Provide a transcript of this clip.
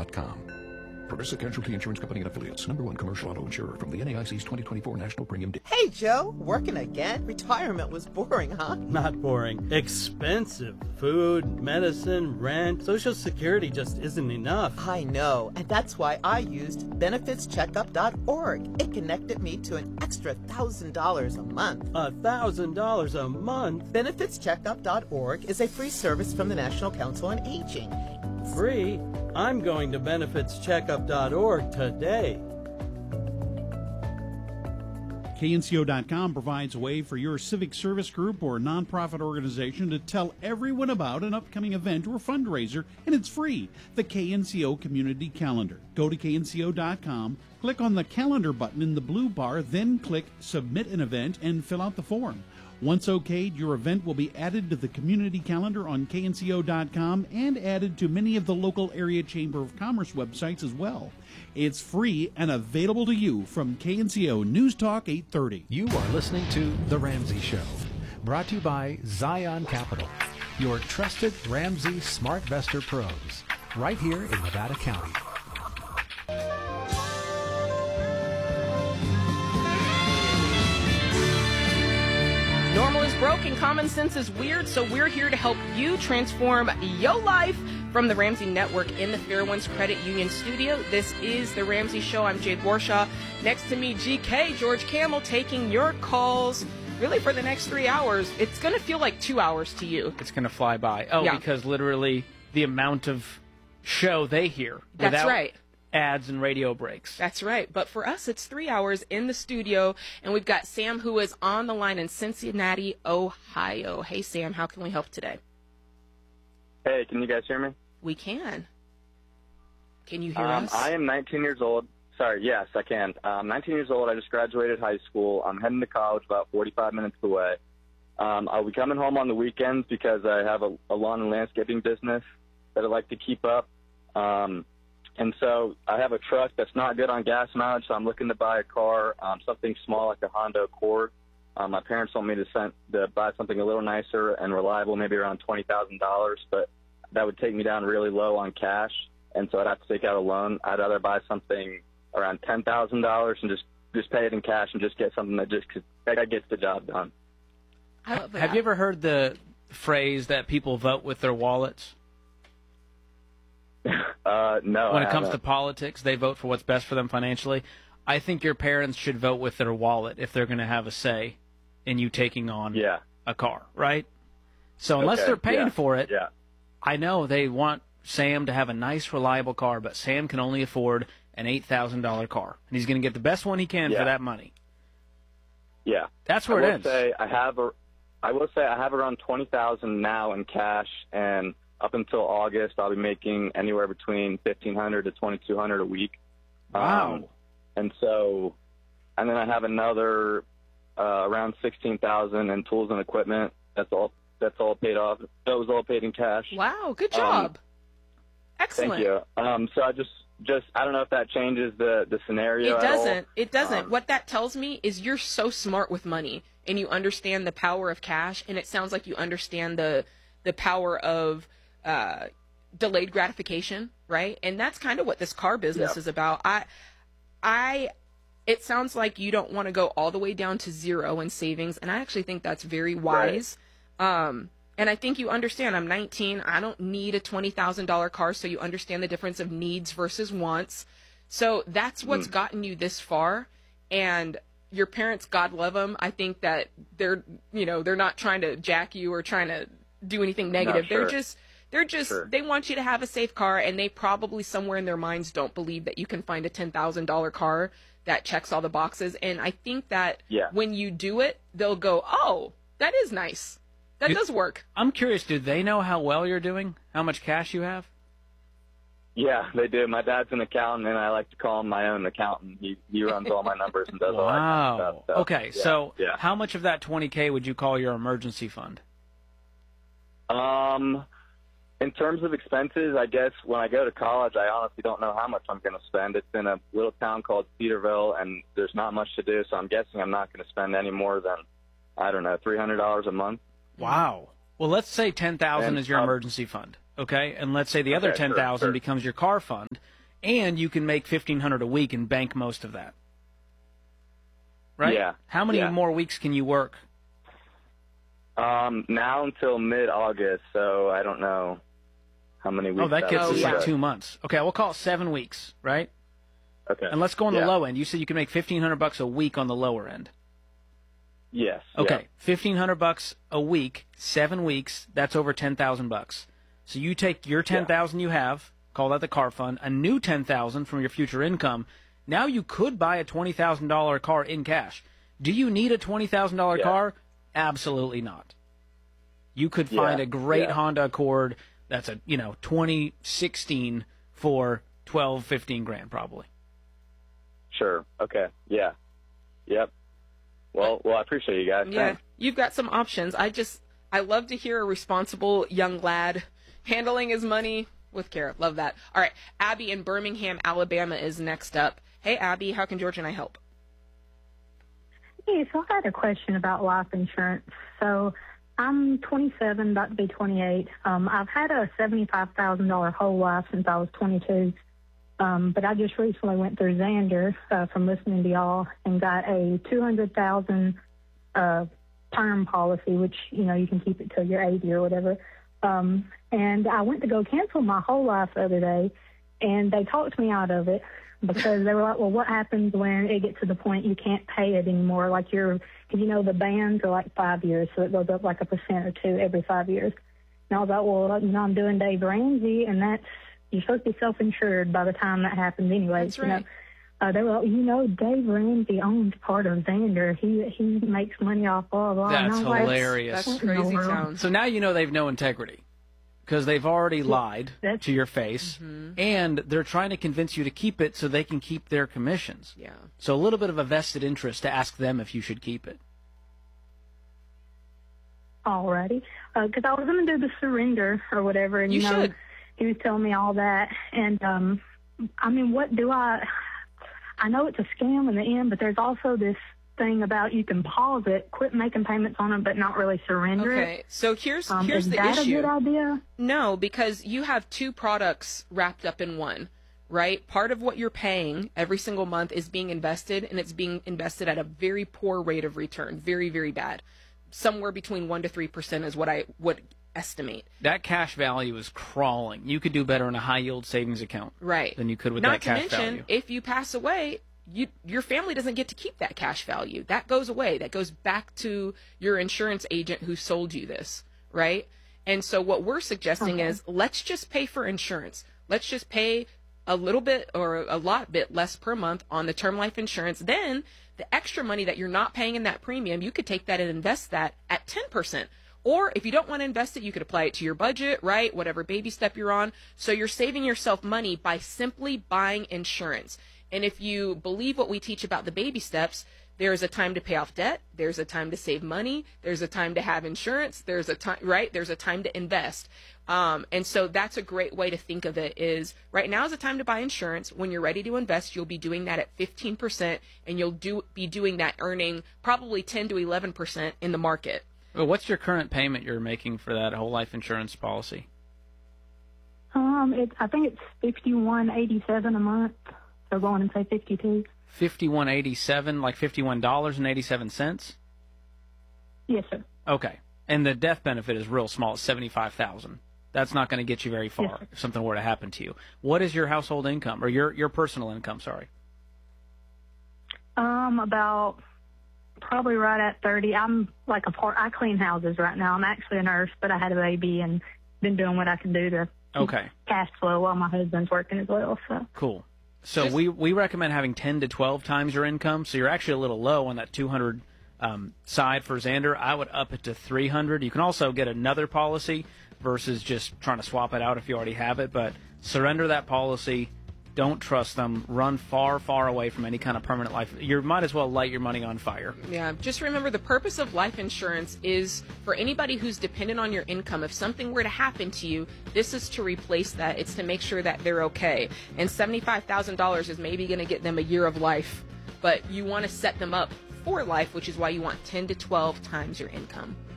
KNCO.com. Progressive Casualty Insurance Company and Affiliates. #1 commercial auto insurer from the NAIC's 2024 National Premium. Hey, Joe. Working again? Retirement was boring, huh? Not boring. Expensive. Food, medicine, rent. Social Security just isn't enough. I know. And that's why I used benefitscheckup.org. It connected me to an extra $1,000 a month. $1,000 a month? Benefitscheckup.org is a free service from the National Council on Aging. Free? I'm going to benefitscheckup.org today. KNCO.com provides a way for your civic service group or nonprofit organization to tell everyone about an upcoming event or fundraiser, and it's free. The KNCO Community Calendar. Go to KNCO.com, click on the calendar button in the blue bar, then click Submit an Event and fill out the form. Once okayed, your event will be added to the community calendar on KNCO.com and added to many of the local area Chamber of Commerce websites as well. It's free and available to you from KNCO News Talk 830. You are listening to The Ramsey Show, brought to you by Zion Capital, your trusted Ramsey SmartVestor pros, right here in Nevada County. Normal is broken, common sense is weird, so we're here to help you transform your life from the Ramsey Network in the Fairwinds Credit Union studio. This is The Ramsey Show. I'm Jade Warshaw. Next to me, GK, George Camel, taking your calls really for the next 3 hours. It's going to feel like 2 hours to you. It's going to fly by. Oh, yeah. Because literally the amount of show they hear That's right. ads and radio breaks. That's right. But for us, it's 3 hours in the studio, and we've got Sam, who is on the line in Cincinnati, Ohio. Hey, Sam, how can we help today? Hey, can you guys hear me? We can. Can you hear us? I am 19 years old. Sorry, yes, I can. I'm 19 years old. I just graduated high school. I'm heading to college about 45 minutes away. I'll be coming home on the weekends because I have a lawn and landscaping business that I like to keep up. And so I have a truck that's not good on gas mileage, so I'm looking to buy a car, something small like a Honda Accord. My parents told me to buy something a little nicer and reliable, maybe around $20,000, but that would take me down really low on cash, and so I'd have to take out a loan. I'd rather buy something around $10,000 and just pay it in cash and just get something that gets the job done. Have you ever heard the phrase that people vote with their wallets? No. When it comes to politics, they vote for what's best for them financially. I think your parents should vote with their wallet if they're going to have a say in you taking on a car, right? So unless they're paying for it, I know they want Sam to have a nice, reliable car, but Sam can only afford an $8,000 car, and he's going to get the best one he can for that money. Yeah, that's where it is. I will say I have around $20,000 now in cash, and up until August, I'll be making anywhere between $1,500 to $2,200 a week. Wow. And then I have another around $16,000 in tools and equipment. That's all paid off. That was all paid in cash. Wow, good job. Thank Excellent. you. So I just I don't know if that changes the scenario. It doesn't. At all. It doesn't. What that tells me is you're so smart with money, and you understand the power of cash, and it sounds like you understand the power of delayed gratification, right? And that's kind of what this car business is about. It sounds like you don't want to go all the way down to zero in savings, and I actually think that's very wise. Right. And I think you understand, I'm 19, I don't need a $20,000 car, so you understand the difference of needs versus wants. So that's what's gotten you this far, and your parents, God love them, I think that they're not trying to jack you or trying to do anything negative. They're just they want you to have a safe car, and they probably somewhere in their minds don't believe that you can find a $10,000 car that checks all the boxes. And I think that when you do it, they'll go, oh, that is nice. That does work. I'm curious, do they know how well you're doing? How much cash you have? Yeah, they do. My dad's an accountant, and I like to call him my own accountant. He runs all my numbers and does all that kind of stuff. So, okay, so how much of that $20K would you call your emergency fund? In terms of expenses, I guess when I go to college, I honestly don't know how much I'm going to spend. It's in a little town called Cedarville, and there's not much to do, so I'm guessing I'm not going to spend any more than, I don't know, $300 a month. Wow. Well, let's say $10,000 is your emergency fund, okay? And let's say the other $10,000 becomes your car fund. and you can make $1,500 a week and bank most of that. Right? Yeah. How many more weeks can you work? Now until mid-August, so I don't know how many weeks. Oh, that gets us like 2 months. Okay, we'll call it 7 weeks, right? Okay. And let's go on the low end. You said you can make $1,500 a week on the lower end. Yes. Okay, $1,500 a week, 7 weeks. That's over $10,000. So you take your $10,000 you have, call that the car fund, a new $10,000 from your future income. Now you could buy a $20,000 car in cash. Do you need a $20,000 car? Absolutely not. You could find a great Honda Accord that's a 2016 for 12, 15 grand probably. Sure. Okay. Yeah. Yep. Well, I appreciate you guys. Yeah, Thanks. you've got some options. I love to hear a responsible young lad handling his money with care. Love that. All right, Abby in Birmingham, Alabama is next up. Hey, Abby, how can George and I help? Hey, so I had a question about life insurance. So I'm 27, about to be 28. I've had a $75,000 whole life since I was 22. But I just recently went through Xander from listening to y'all and got a $200,000 term policy, which, you can keep it till you're 80 or whatever. And I went to go cancel my whole life the other day, and they talked me out of it because they were like, well, what happens when it gets to the point you can't pay it anymore? Like because the bands are like 5 years, so it goes up like 1% or 2% every 5 years. And I was like, well, I'm doing Dave Ramsey, and you're supposed to be self-insured by the time that happens anyway. That's right. They were like, Dave Ramsey owns part of Xander. He makes money off blah, blah. That's hilarious. That's crazy town. So now you know they've no integrity because they've already lied to your face, and they're trying to convince you to keep it so they can keep their commissions. Yeah. So a little bit of a vested interest to ask them if you should keep it. Alrighty. Because I was going to do the surrender or whatever, and you should. He was telling me all that, and what do I know it's a scam in the end, but there's also this thing about you can pause it, quit making payments on it, but not really surrender it. Okay, so here's the issue. Is that a good idea? No, because you have two products wrapped up in one, right? Part of what you're paying every single month is being invested, and it's being invested at a very poor rate of return, very, very bad. Somewhere between 1% to 3% is what I would estimate. That cash value is crawling. You could do better in a high yield savings account, right? Than you could with that cash value. Not to mention, if you pass away, your family doesn't get to keep that cash value. That goes away. That goes back to your insurance agent who sold you this, right? And so what we're suggesting is let's just pay for insurance. Let's just pay a little bit or a lot bit less per month on the term life insurance. Then the extra money that you're not paying in that premium, you could take that and invest that at 10%. Or if you don't want to invest it, you could apply it to your budget, right? Whatever baby step you're on. So you're saving yourself money by simply buying insurance. And if you believe what we teach about the baby steps, there's a time to pay off debt. There's a time to save money. There's a time to have insurance. There's a time, right? There's a time to invest. And so that's a great way to think of it is right now is the time to buy insurance. When you're ready to invest, you'll be doing that at 15%, and you'll be doing that earning probably 10 to 11% in the market. Well, what's your current payment you're making for that whole life insurance policy? I think it's $51.87 a month. So go on and say 52. $51.87, like $51.87? Yes, sir. Okay, and the death benefit is real small. It's $75,000. That's not going to get you very far if something were to happen to you. What is your household income or your personal income? Sorry. About probably right at 30. I'm like I clean houses right now. I'm actually a nurse, but I had a baby and been doing what I can do to keep cash flow while my husband's working as well. So cool. So we recommend having 10 to 12 times your income. So you're actually a little low on that 200 side for Xander. I would up it to 300. You can also get another policy versus just trying to swap it out if you already have it. But surrender that policy. Don't trust them. Run far, far away from any kind of permanent life. You might as well light your money on fire. Yeah, just remember the purpose of life insurance is for anybody who's dependent on your income. If something were to happen to you, this is to replace that. It's to make sure that they're okay. And $75,000 is maybe going to get them a year of life, but you want to set them up for life, which is why you want 10 to 12 times your income.